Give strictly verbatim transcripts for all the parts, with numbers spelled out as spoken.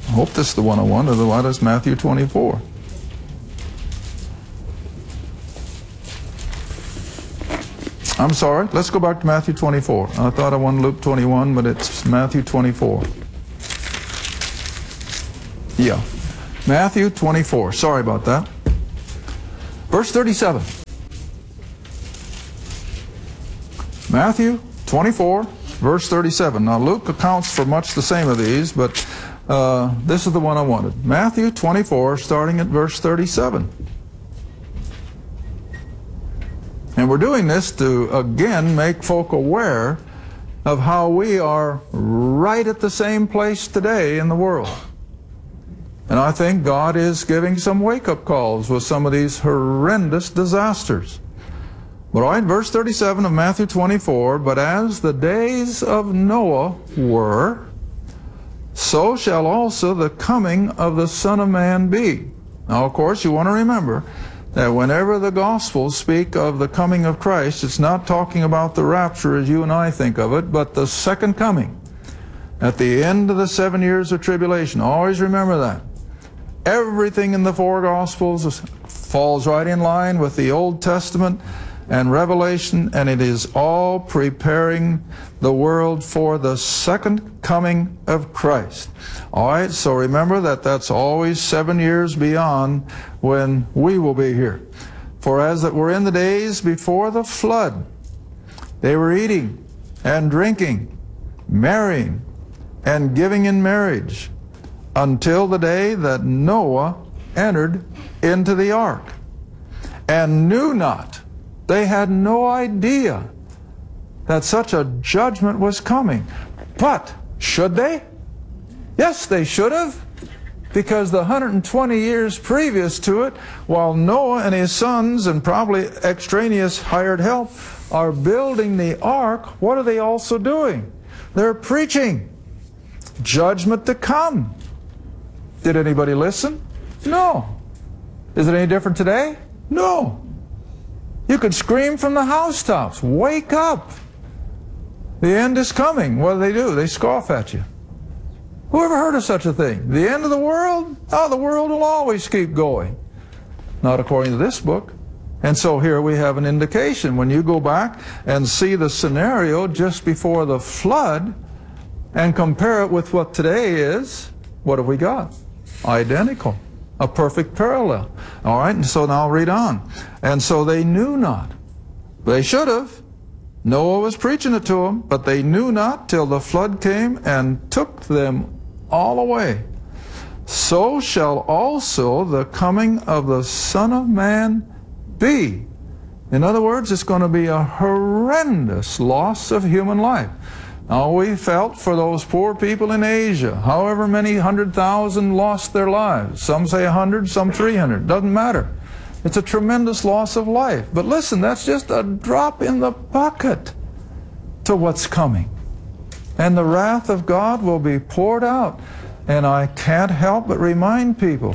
I hope this is the one I want, otherwise it's Matthew twenty-four. I'm sorry, let's go back to Matthew twenty-four. I thought I wanted Luke twenty-one, but it's Matthew twenty-four. Yeah, Matthew twenty-four. Sorry about that. Verse thirty-seven. Matthew twenty-four, verse thirty-seven. Now Luke accounts for much the same of these, but uh, this is the one I wanted. Matthew twenty-four, starting at verse thirty-seven. And we're doing this to, again, make folk aware of how we are right at the same place today in the world. And I think God is giving some wake-up calls with some of these horrendous disasters. But all right, verse thirty-seven of Matthew twenty-four, but as the days of Noah were, so shall also the coming of the Son of Man be. Now, of course, you want to remember that whenever the Gospels speak of the coming of Christ, it's not talking about the rapture as you and I think of it, but the second coming at the end of the seven years of tribulation. Always remember that. Everything in the four Gospels falls right in line with the Old Testament and Revelation, and it is all preparing the world for the second coming of Christ. All right, so remember that that's always seven years beyond when we will be here. For as that were in the days before the flood, they were eating and drinking, marrying, and giving in marriage, until the day that Noah entered into the ark, and knew not, they had no idea that such a judgment was coming. But should they? Yes, they should have, because the one hundred twenty years previous to it, while Noah and his sons and probably extraneous hired help are building the ark, what are they also doing? They're preaching judgment to come. Did anybody listen? No. Is it any different today? No. You could scream from the housetops, wake up. The end is coming. What do they do? They scoff at you. Who ever heard of such a thing? The end of the world? Oh, the world will always keep going. Not according to this book. And so here we have an indication. When you go back and see the scenario just before the flood and compare it with what today is, what have we got? Identical. A perfect parallel. All right, and so now I'll read on. And so they knew not. They should have. Noah was preaching it to them, but they knew not till the flood came and took them all away. So shall also the coming of the Son of Man be. In other words, it's going to be a horrendous loss of human life. Now, we felt for those poor people in Asia, however many hundred thousand lost their lives. Some say a hundred, some three hundred. Doesn't matter. It's a tremendous loss of life. But listen, that's just a drop in the bucket to what's coming. And the wrath of God will be poured out. And I can't help but remind people,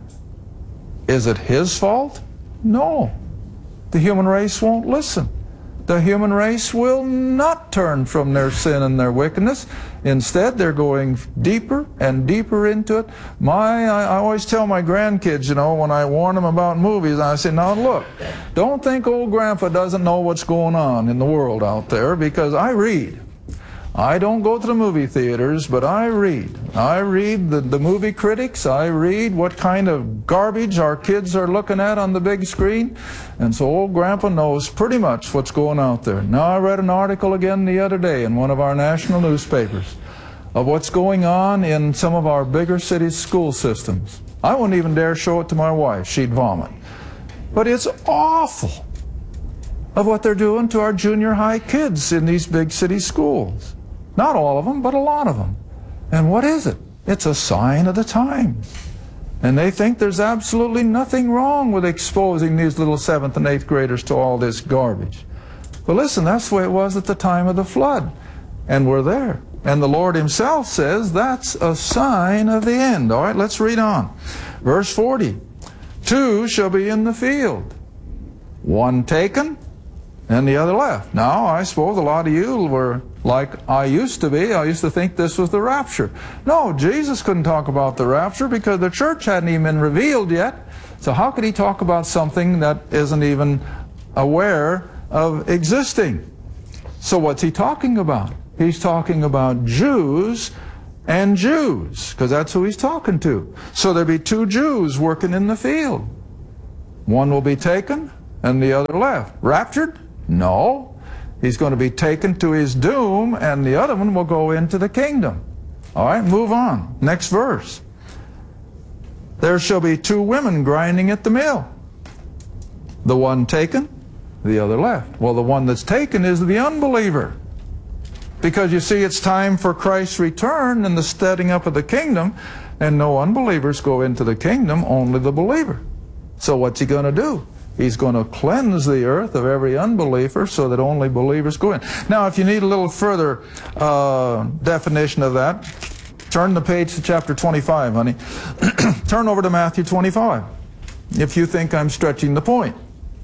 is it His fault? No. The human race won't listen. The human race will not turn from their sin and their wickedness. Instead, they're going deeper and deeper into it. My, I, I always tell my grandkids, you know, when I warn them about movies, I say, now look, don't think old grandpa doesn't know what's going on in the world out there, because I read. I don't go to the movie theaters, but I read. I read the, the movie critics. I read what kind of garbage our kids are looking at on the big screen. And so old grandpa knows pretty much what's going out there. Now, I read an article again the other day in one of our national newspapers of what's going on in some of our bigger cities' school systems. I wouldn't even dare show it to my wife. She'd vomit. But it's awful of what they're doing to our junior high kids in these big city schools. Not all of them, but a lot of them. And what is it? It's a sign of the times. And they think there's absolutely nothing wrong with exposing these little seventh and eighth graders to all this garbage. But listen, that's the way it was at the time of the flood. And we're there. And the Lord Himself says that's a sign of the end. All right, let's read on. Verse forty. Two shall be in the field, one taken and the other left. Now, I suppose a lot of you were like I used to be. I used to think this was the rapture. No, Jesus couldn't talk about the rapture because the church hadn't even been revealed yet. So how could he talk about something that isn't even aware of existing? So what's he talking about? He's talking about Jews and Jews, because that's who he's talking to. So there'll be two Jews working in the field. One will be taken and the other left. Raptured? No. He's going to be taken to his doom, and the other one will go into the kingdom. All right, move on. Next verse. There shall be two women grinding at the mill. The one taken, the other left. Well, the one that's taken is the unbeliever. Because you see, it's time for Christ's return and the setting up of the kingdom, and no unbelievers go into the kingdom, only the believer. So what's he going to do? He's going to cleanse the earth of every unbeliever so that only believers go in. Now, if you need a little further uh, definition of that, turn the page to chapter twenty-five, honey. Turn over to Matthew twenty-five, if you think I'm stretching the point.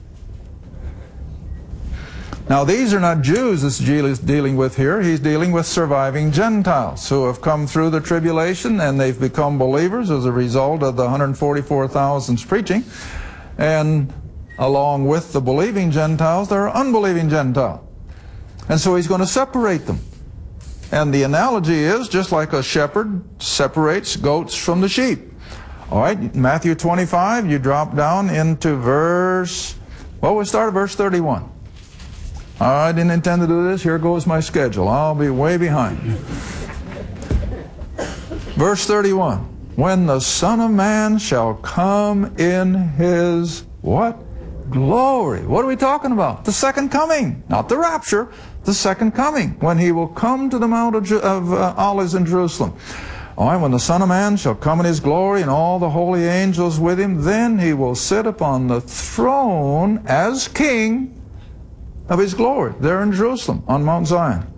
Now, these are not Jews that Jesus is dealing with here. He's dealing with surviving Gentiles who have come through the tribulation and they've become believers as a result of the one hundred forty-four thousand's preaching. And along with the believing Gentiles, there are unbelieving Gentiles. And so he's going to separate them. And the analogy is just like a shepherd separates goats from the sheep. All right, Matthew twenty-five, you drop down into verse, well, we'll start at verse thirty-one. I didn't intend to do this. Here goes my schedule. I'll be way behind. Verse thirty-one. When the Son of Man shall come in his what? Glory. What are we talking about? The second coming. Not the rapture. The second coming. When he will come to the Mount of, of uh, Olives in Jerusalem. All right, when the Son of Man shall come in his glory and all the holy angels with him, then he will sit upon the throne as king of his glory, there in Jerusalem, on Mount Zion.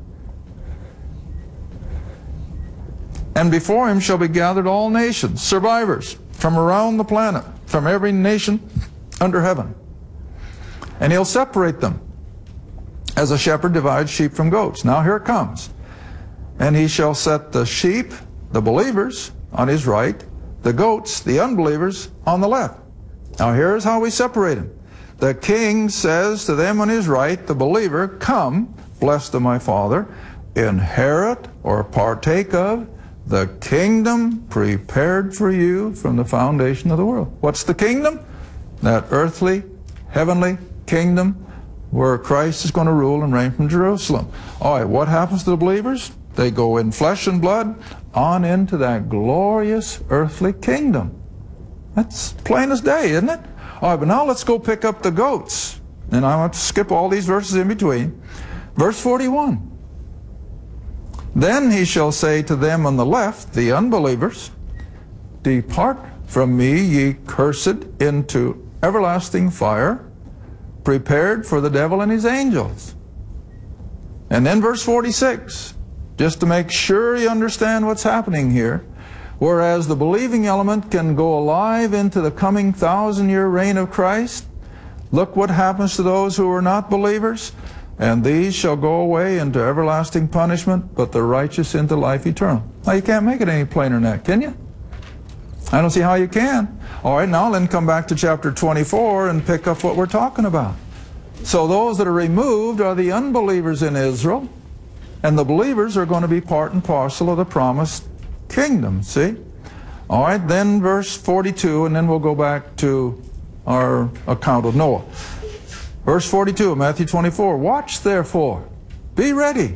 And before him shall be gathered all nations, survivors, from around the planet, from every nation under heaven. And he'll separate them, as a shepherd divides sheep from goats. Now here it comes. And he shall set the sheep, the believers, on his right, the goats, the unbelievers, on the left. Now here's how we separate them. The king says to them on his right, the believer, come, blessed of my Father, inherit or partake of the kingdom prepared for you from the foundation of the world. What's the kingdom? That earthly, heavenly kingdom where Christ is going to rule and reign from Jerusalem. All right, what happens to the believers? They go in flesh and blood on into that glorious earthly kingdom. That's plain as day, isn't it? All right, but now let's go pick up the goats. And I want to skip all these verses in between. Verse forty-one. Then he shall say to them on the left, the unbelievers, depart from me, ye cursed, into everlasting fire, prepared for the devil and his angels. And then verse forty-six, just to make sure you understand what's happening here. Whereas the believing element can go alive into the coming thousand-year reign of Christ, look what happens to those who are not believers. And these shall go away into everlasting punishment, but the righteous into life eternal. Now, you can't make it any plainer than that, can you? I don't see how you can. All right, now then come back to chapter twenty-four and pick up what we're talking about. So those that are removed are the unbelievers in Israel, and the believers are going to be part and parcel of the promised kingdom, see? All right, then verse forty-two, and then we'll go back to our account of Noah. Verse forty-two of Matthew twenty-four, watch therefore, be ready,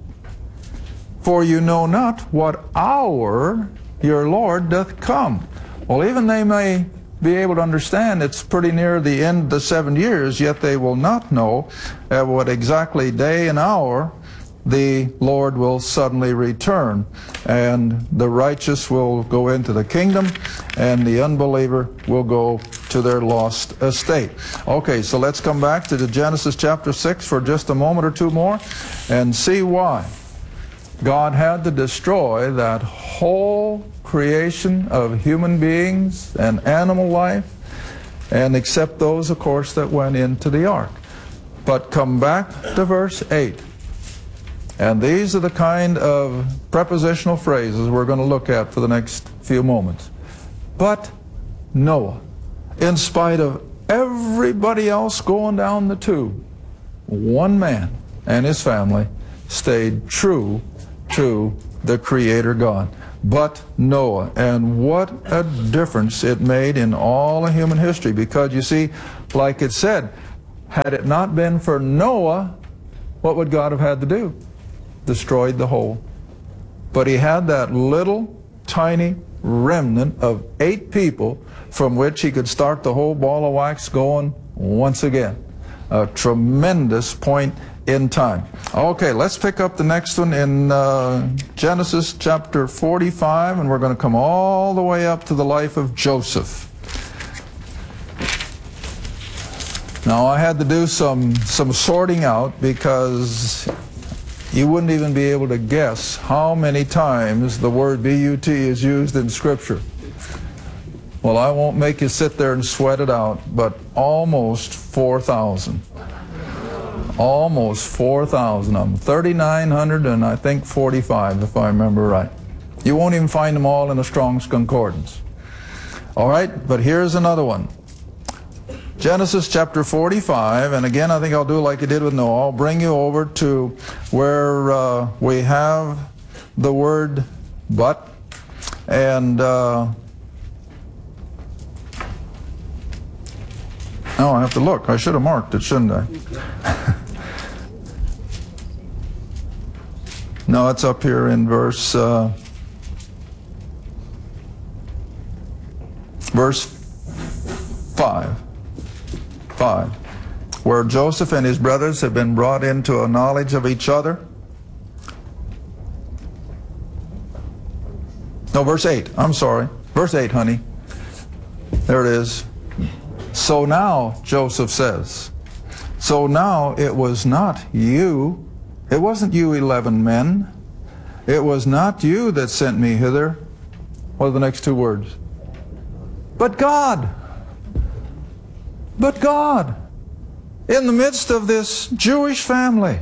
for you know not what hour your Lord doth come. Well, even they may be able to understand it's pretty near the end of the seven years, yet they will not know at what exactly day and hour the Lord will suddenly return, and the righteous will go into the kingdom, and the unbeliever will go to their lost estate. Okay, so let's come back to the Genesis chapter six for just a moment or two more and see why God had to destroy that whole creation of human beings and animal life, and except those, of course, that went into the ark. But come back to verse eight. And these are the kind of prepositional phrases we're going to look at for the next few moments. But Noah, in spite of everybody else going down the tube, one man and his family stayed true to the Creator God. But Noah, and what a difference it made in all of human history, because you see, like it said, had it not been for Noah, what would God have had to do? Destroyed the whole. But he had that little tiny remnant of eight people from which he could start the whole ball of wax going once again. A tremendous point in time. Okay, let's pick up the next one in uh, Genesis chapter forty-five, and we're going to come all the way up to the life of Joseph. Now, I had to do some, some sorting out, because you wouldn't even be able to guess how many times the word B U T is used in Scripture. Well, I won't make you sit there and sweat it out, but almost four thousand. Almost four thousand of them. thirty-nine hundred and I think forty-five, if I remember right. You won't even find them all in the Strong's Concordance. All right, but here's another one. Genesis chapter forty-five, and again I think I'll do like I did with Noah. I'll bring you over to where uh, we have the word but, and uh, oh, I have to look. I should have marked it, shouldn't I? No, it's up here in verse uh, verse five. Five, where Joseph and his brothers have been brought into a knowledge of each other. No, verse eight. I'm sorry. Verse eight, honey. There it is. So now, Joseph says, so now it was not you. It wasn't you eleven men. It was not you that sent me hither. What are the next two words? But God. But God. In the midst of this Jewish family,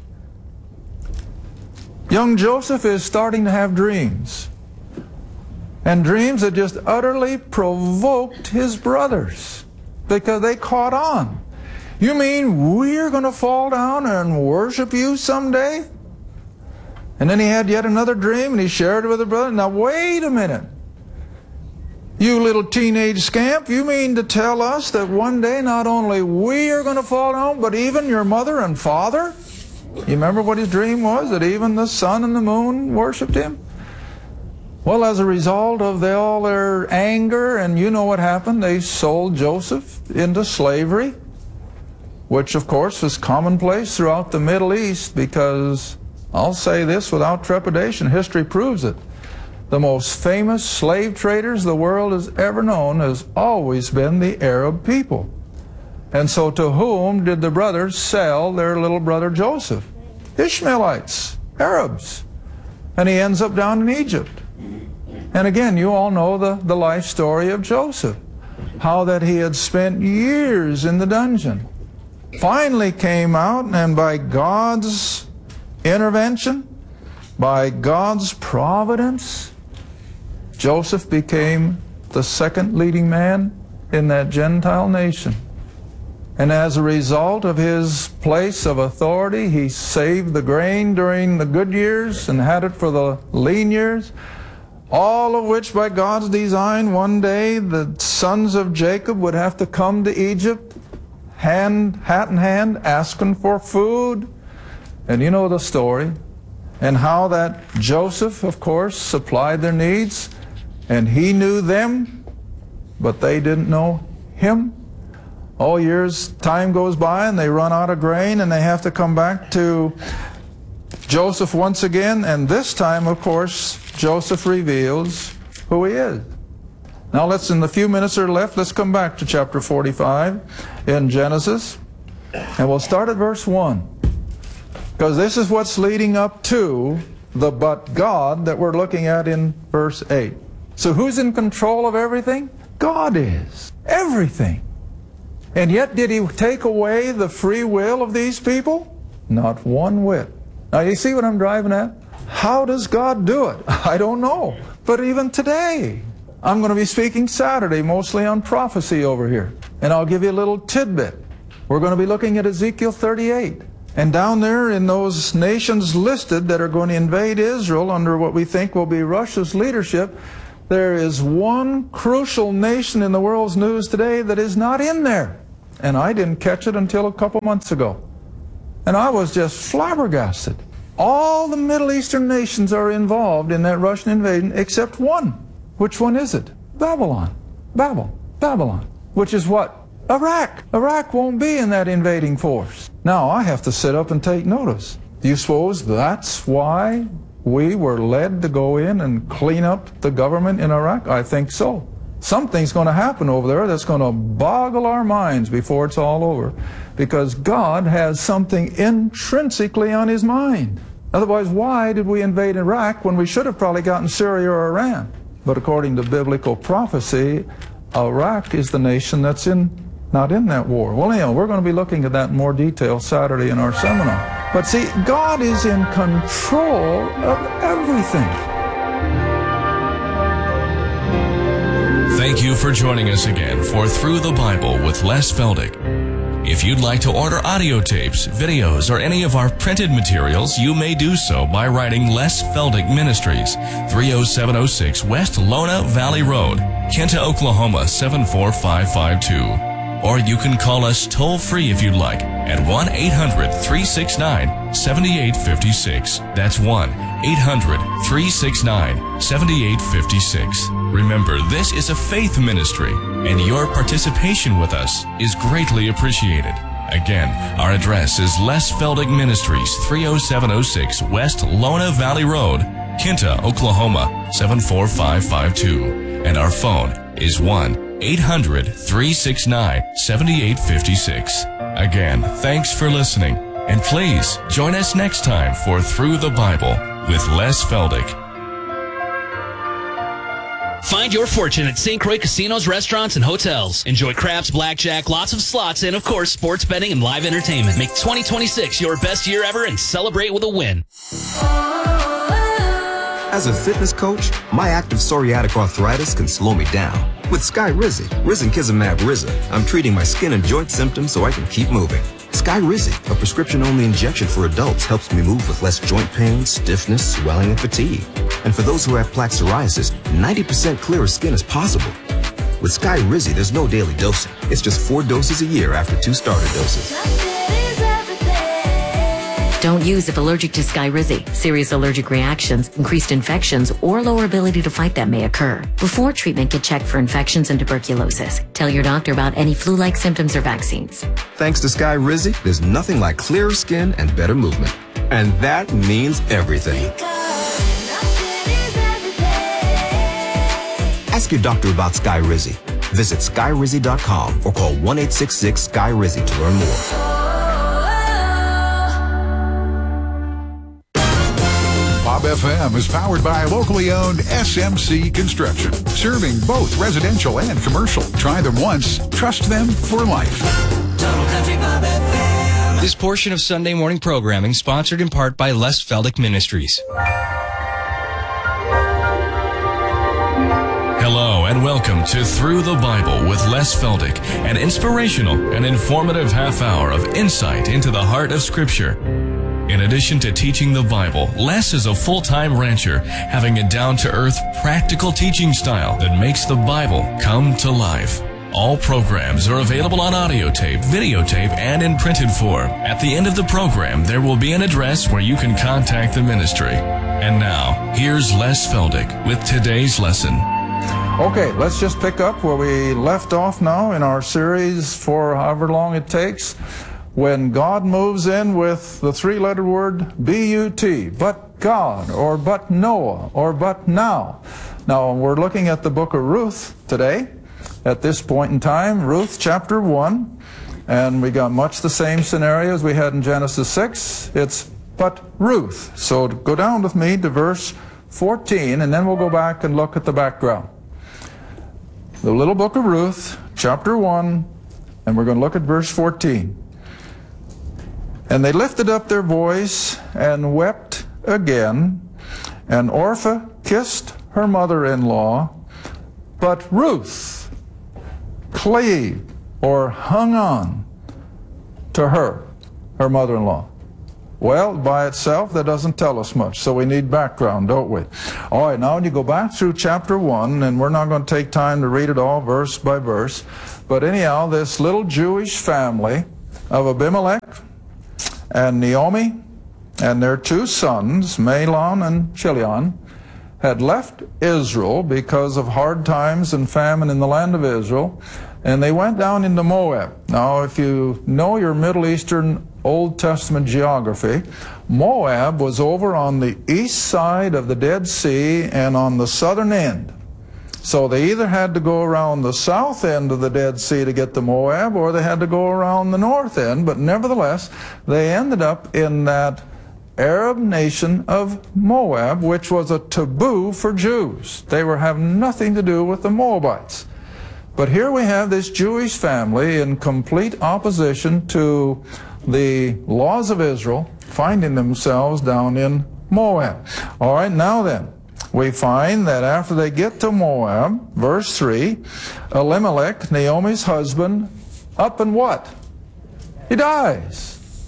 young Joseph is starting to have dreams. And dreams that just utterly provoked his brothers, because they caught on. You mean we're going to fall down and worship you someday? And then he had yet another dream, and he shared it with a brother. Now wait a minute. You little teenage scamp, you mean to tell us that one day not only we are going to fall down, but even your mother and father? You remember what his dream was? That even the sun and the moon worshipped him? Well, as a result of the, all their anger, and you know what happened, they sold Joseph into slavery, which of course was commonplace throughout the Middle East, because I'll say this without trepidation, history proves it. The most famous slave traders the world has ever known has always been the Arab people. And so to whom did the brothers sell their little brother Joseph? Ishmaelites, Arabs. And he ends up down in Egypt. And again, you all know the, the life story of Joseph. How that he had spent years in the dungeon. Finally came out, and by God's intervention, by God's providence, Joseph became the second leading man in that Gentile nation. And as a result of his place of authority, he saved the grain during the good years and had it for the lean years. All of which, by God's design, one day the sons of Jacob would have to come to Egypt, hand, hat in hand, asking for food. And you know the story. And how that Joseph, of course, supplied their needs. And he knew them, but they didn't know him. All years, time goes by, and they run out of grain, and they have to come back to Joseph once again. And this time, of course, Joseph reveals who he is. Now let's, in the few minutes that are left, let's come back to chapter forty-five in Genesis. And we'll start at verse one. Because this is what's leading up to the but God that we're looking at in verse eight. So who's in control of everything? God is. Everything. And yet did he take away the free will of these people? Not one whit. Now, you see what I'm driving at? How does God do it? I don't know. But even today, I'm going to be speaking Saturday mostly on prophecy over here. And I'll give you a little tidbit. We're going to be looking at Ezekiel thirty-eight. And down there in those nations listed that are going to invade Israel under what we think will be Russia's leadership, there is one crucial nation in the world's news today that is not in there. And I didn't catch it until a couple months ago. And I was just flabbergasted. All the Middle Eastern nations are involved in that Russian invasion except one. Which one is it? Babylon. Babel. Babylon. Which is what? Iraq. Iraq won't be in that invading force. Now I have to sit up and take notice. Do you suppose that's why we were led to go in and clean up the government in Iraq? I think so. Something's going to happen over there that's going to boggle our minds before it's all over, because God has something intrinsically on his mind. Otherwise, why did we invade Iraq when we should have probably gotten Syria or Iran? But according to biblical prophecy, Iraq is the nation that's in not in that war. Well, anyhow, we're going to be looking at that in more detail Saturday in our seminar. But see, God is in control of everything. Thank you for joining us again for Through the Bible with Les Feldick. If you'd like to order audio tapes, videos, or any of our printed materials, you may do so by writing Les Feldick Ministries, three oh seven oh six West Lona Valley Road, Kinta, Oklahoma seven four five five two. Or you can call us toll-free if you'd like at one eight hundred, three six nine, seven eight five six. That's one eight hundred, three six nine, seven eight five six. Remember, this is a faith ministry, and your participation with us is greatly appreciated. Again, our address is Les Feldick Ministries, three oh seven oh six West Lona Valley Road, Kinta, Oklahoma seven four five five two. And our phone is one eight hundred, three six nine, seven eight five six. Again, thanks for listening, and please join us next time for Through the Bible with Les Feldick. Find your fortune at Saint Croix Casinos, Restaurants, and Hotels. Enjoy craps, blackjack, lots of slots, and of course, sports betting and live entertainment. Make twenty twenty-six your best year ever and celebrate with a win. As a fitness coach, my active psoriatic arthritis can slow me down. With Skyrizi, risankizumab Riza, I'm treating my skin and joint symptoms so I can keep moving. Skyrizi, a prescription-only injection for adults, helps me move with less joint pain, stiffness, swelling, and fatigue. And for those who have plaque psoriasis, ninety percent clearer skin is possible. With Skyrizi, there's no daily dosing. It's just four doses a year after two starter doses. Don't use if allergic to Skyrizi. Serious allergic reactions, increased infections, or lower ability to fight them may occur. Before treatment, get checked for infections and tuberculosis. Tell your doctor about any flu-like symptoms or vaccines. Thanks to Skyrizi, there's nothing like clearer skin and better movement. And that means everything. Ask your doctor about Skyrizi. Visit Skyrizi dot com or call one eight six six Sky Rizi to learn more. Bob F M is powered by locally owned S M C Construction, serving both residential and commercial. Try them once, trust them for life. Total Country Bob F M. This portion of Sunday morning programming sponsored in part by Les Feldick Ministries. Hello and welcome to Through the Bible with Les Feldick, an inspirational and informative half hour of insight into the heart of Scripture. In addition to teaching the Bible, Les is a full-time rancher, having a down-to-earth, practical teaching style that makes the Bible come to life. All programs are available on audio tape, videotape, and in printed form. At the end of the program, there will be an address where you can contact the ministry. And now, here's Les Feldick with today's lesson. Okay, let's just pick up where we left off now in our series for however long it takes. When God moves in with the three-letter word B U T, but God, or but Noah, or but now. Now, we're looking at the book of Ruth today. At this point in time, Ruth chapter one, and we got much the same scenario as we had in Genesis six. It's but Ruth. So go down with me to verse fourteen, and then we'll go back and look at the background. The little book of Ruth, chapter one, and we're going to look at verse fourteen. And they lifted up their voice and wept again. And Orpah kissed her mother-in-law, but Ruth cleaved or hung on to her, her mother-in-law. Well, by itself, that doesn't tell us much, so we need background, don't we? All right, now when you go back through chapter one, and we're not going to take time to read it all verse by verse, but anyhow, this little Jewish family of Abimelech and Naomi and their two sons, Mahlon and Chilion, had left Israel because of hard times and famine in the land of Israel, and they went down into Moab. Now, if you know your Middle Eastern Old Testament geography, Moab was over on the east side of the Dead Sea and on the southern end. So they either had to go around the south end of the Dead Sea to get to Moab, or they had to go around the north end, but nevertheless, they ended up in that Arab nation of Moab, which was a taboo for Jews. They were having nothing to do with the Moabites. But here we have this Jewish family in complete opposition to the laws of Israel, finding themselves down in Moab. All right, now then, we find that after they get to Moab, verse three, Elimelech, Naomi's husband, up and what? He dies.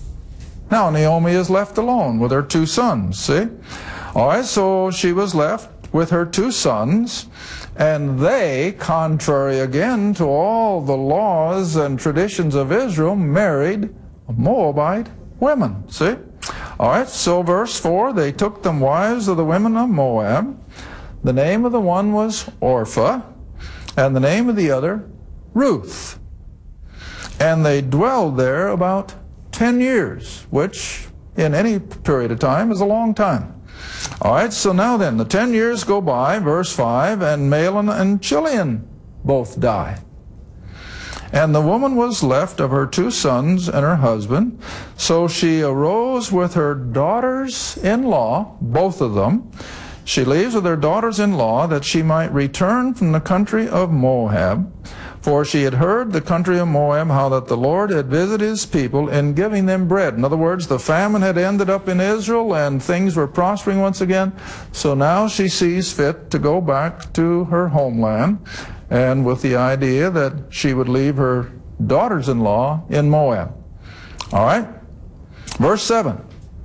Now Naomi is left alone with her two sons, see? All right, so she was left with her two sons, and they, contrary again to all the laws and traditions of Israel, married Moabite women, see? All right, so verse four, they took them wives of the women of Moab. The name of the one was Orpah, and the name of the other, Ruth. And they dwelled there about ten years, which in any period of time is a long time. All right, so now then, the ten years go by, verse five, and Mahlon and Chilion both die. And the woman was left of her two sons and her husband. So she arose with her daughters-in-law, both of them. She leaves with her daughters-in-law that she might return from the country of Moab. For she had heard the country of Moab, how that the Lord had visited his people in giving them bread. In other words, the famine had ended up in Israel and things were prospering once again. So now she sees fit to go back to her homeland, and with the idea that she would leave her daughters-in-law in Moab. All right? Verse seven.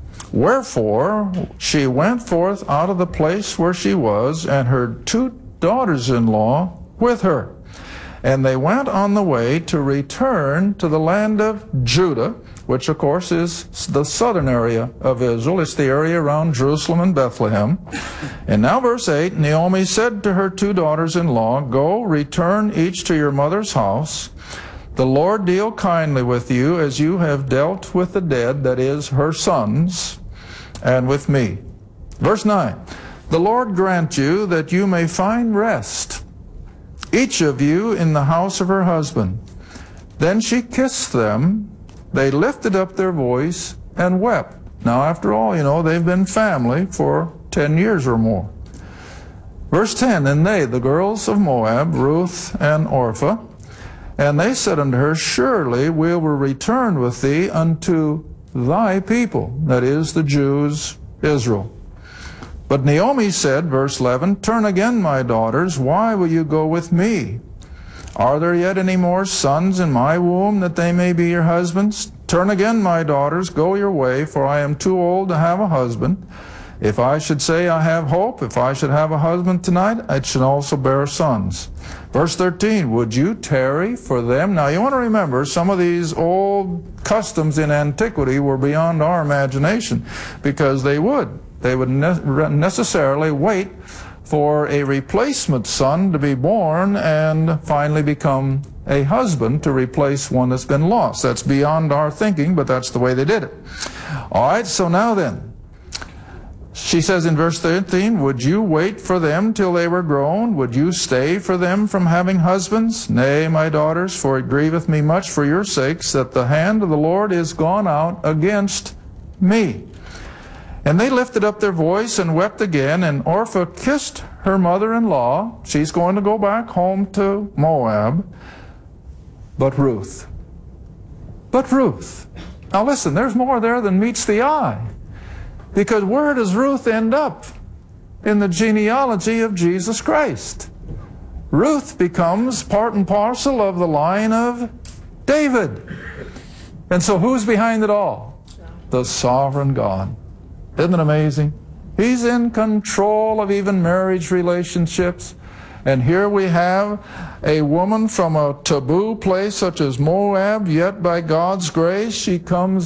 Wherefore she went forth out of the place where she was, and her two daughters-in-law with her. And they went on the way to return to the land of Judah, which of course is the southern area of Israel. It's the area around Jerusalem and Bethlehem. And now verse eight, Naomi said to her two daughters-in-law, Go, return each to your mother's house. The Lord deal kindly with you as you have dealt with the dead, that is, her sons, and with me. Verse nine, The Lord grant you that you may find rest, each of you in the house of her husband. Then she kissed them. They lifted up their voice and wept. Now, after all, you know, they've been family for ten years or more. Verse ten, And they, the girls of Moab, Ruth and Orpah, and they said unto her, Surely we will return with thee unto thy people, that is, the Jews, Israel. But Naomi said, verse eleven, Turn again, my daughters, why will you go with me? Are there yet any more sons in my womb, that they may be your husbands? Turn again, my daughters, go your way, for I am too old to have a husband. If I should say I have hope, if I should have a husband tonight, I should also bear sons. Verse thirteen, Would you tarry for them? Now you want to remember, some of these old customs in antiquity were beyond our imagination, because they would. They would ne- necessarily wait for a replacement son to be born and finally become a husband to replace one that's been lost. That's beyond our thinking, but that's the way they did it. All right, so now then, she says in verse thirteen, Would you wait for them till they were grown? Would you stay for them from having husbands? Nay, my daughters, for it grieveth me much for your sakes that the hand of the Lord is gone out against me. And they lifted up their voice and wept again, and Orpah kissed her mother-in-law. She's going to go back home to Moab. But Ruth, but Ruth, Now listen, there's more there than meets the eye. Because where does Ruth end up in the genealogy of Jesus Christ? Ruth becomes part and parcel of the line of David. And so who's behind it all? The sovereign God. Isn't it amazing? He's in control of even marriage relationships. And here we have a woman from a taboo place such as Moab, yet by God's grace she comes